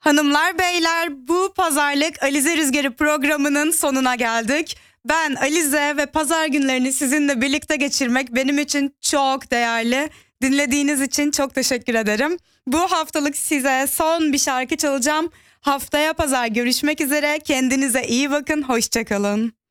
Hanımlar beyler, bu pazarlık Alize Rüzgarı programının sonuna geldik. Ben Alize ve pazar günlerini sizinle birlikte geçirmek benim için çok değerli. Dinlediğiniz için çok teşekkür ederim. Bu haftalık size son bir şarkı çalacağım. Haftaya pazar görüşmek üzere. Kendinize iyi bakın. Hoşça kalın.